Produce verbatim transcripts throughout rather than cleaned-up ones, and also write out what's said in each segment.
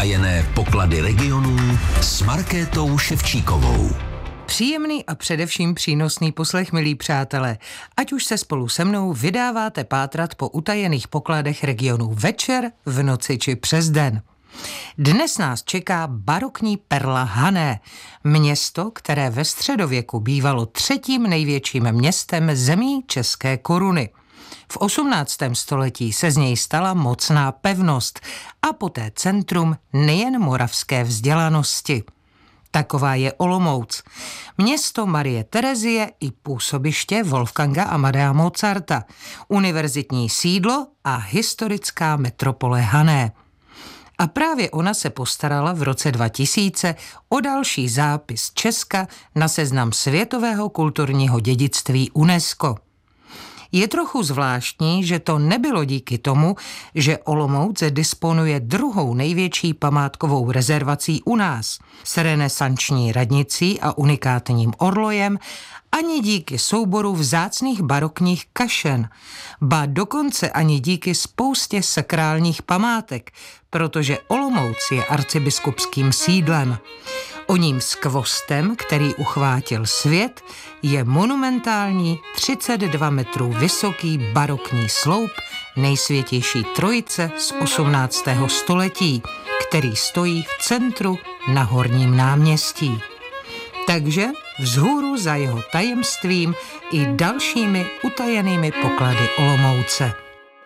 Utajené poklady regionů s Markétou Ševčíkovou. Příjemný a především přínosný poslech, milí přátelé. Ať už se spolu se mnou vydáváte pátrat po utajených pokladech regionů večer, v noci či přes den. Dnes nás čeká barokní perla Hané, město, které ve středověku bývalo třetím největším městem zemí České koruny. V osmnáctém století se z něj stala mocná pevnost a poté centrum nejen moravské vzdělanosti. Taková je Olomouc, město Marie Terezie i působiště Wolfganga Amadea Mozarta, univerzitní sídlo a historická metropole Hané. A právě ona se postarala v roce dva tisíce o další zápis Česka na seznam světového kulturního dědictví UNESCO. Je trochu zvláštní, že to nebylo díky tomu, že Olomouc disponuje druhou největší památkovou rezervací u nás, s renesanční radnicí a unikátním orlojem, ani díky souboru vzácných barokních kašen, ba dokonce ani díky spoustě sakrálních památek, protože Olomouc je arcibiskupským sídlem. O ním skvostem, který uchvátil svět, je monumentální třicet dva metrů vysoký barokní sloup Nejsvětější trojice z osmnáctého století, který stojí v centru na Horním náměstí. Takže vzhůru za jeho tajemstvím i dalšími utajenými poklady Olomouce.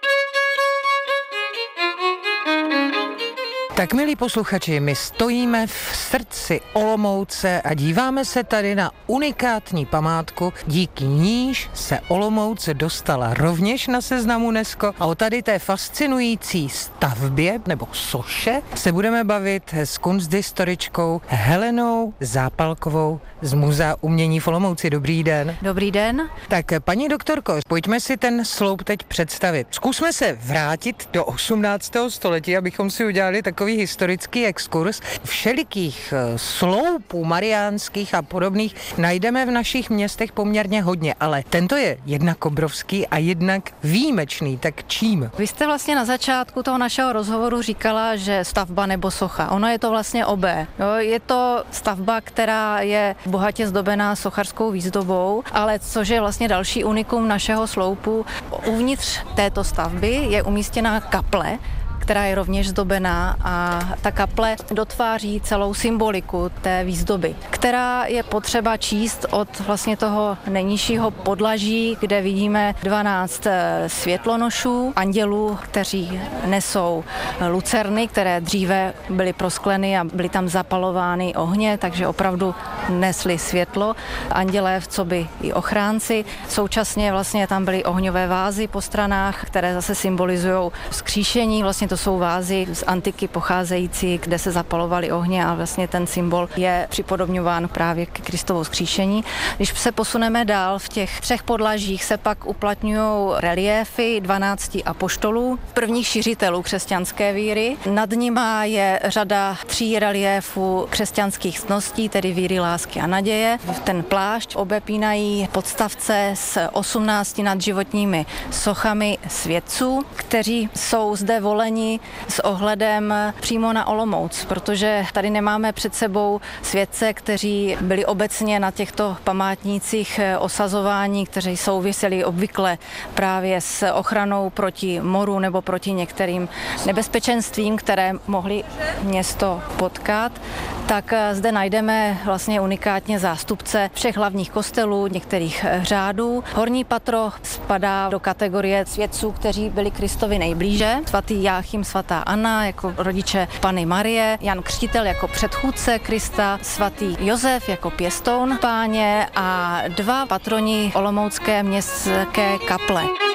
Tak, milí posluchači, my stojíme v srdci Olomouce a díváme se tady na unikátní památku, díky níž se Olomouc dostala rovněž na seznam UNESCO. A o tady té fascinující stavbě, nebo soše, se budeme bavit s kunsthistoričkou Helenou Zápalkovou z Muzea umění v Olomouci. Dobrý den. Dobrý den. Tak, paní doktorko, pojďme si ten sloup teď představit. Zkusme se vrátit do osmnáctého století, abychom si udělali takový historický exkurs. Všelikých sloupů mariánských a podobných najdeme v našich městech poměrně hodně, ale tento je jednak obrovský a jednak výjimečný. Tak čím? Vy jste vlastně na začátku toho našeho rozhovoru říkala, že stavba nebo socha. Ono je to vlastně obé. Jo, je to stavba, která je bohatě zdobená sochařskou výzdobou, ale což je vlastně další unikum našeho sloupu. Uvnitř této stavby je umístěná kaple, která je rovněž zdobená, a ta kaple dotváří celou symboliku té výzdoby, která je potřeba číst od vlastně toho nejnižšího podlaží, kde vidíme dvanáct světlonošů, andělů, kteří nesou lucerny, které dříve byly proskleny a byly tam zapalovány ohně, takže opravdu nesly světlo. Andělé v coby i ochránci. Současně vlastně tam byly ohňové vázy po stranách, které zase symbolizují vzkříšení. Vlastně to jsou vázy z antiky pocházející, kde se zapalovaly ohně, a vlastně ten symbol je připodobňován právě k Kristovu vzkříšení. Když se posuneme dál, v těch třech podlažích se pak uplatňují reliéfy dvanácti apoštolů, prvních šiřitelů křesťanské víry. Nad nima je řada tří reliéfů křesťanských ctností, tedy víry, lásky a naděje. Ten plášť obepínají podstavce s osmnácti nadživotními sochami svědců, kteří jsou zde voleni s ohledem přímo na Olomouc, protože tady nemáme před sebou svědce, kteří byli obecně na těchto památnících osazování, kteří souviseli obvykle právě s ochranou proti moru nebo proti některým nebezpečenstvím, které mohly město potkat. Tak zde najdeme vlastně unikátně zástupce všech hlavních kostelů, některých řádů. Horní patro spadá do kategorie svědců, kteří byli Kristovi nejblíže. Svatý Jáchym, svatá Anna jako rodiče Panny Marie, Jan Křtitel jako předchůdce Krista, svatý Josef jako pěstoun Páně a dva patroni olomoucké městské kaple.